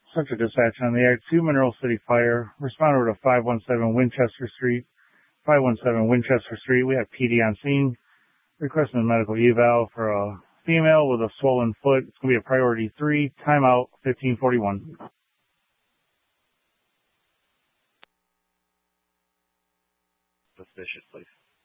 Central Dispatch on the Act 2 Mineral City Fire. Respond over to 517 Winchester Street. 517 Winchester Street. We have PD on scene. Requesting a medical eval for a female with a swollen foot. It's going to be a priority 3. Timeout 1541. Suspicious, please.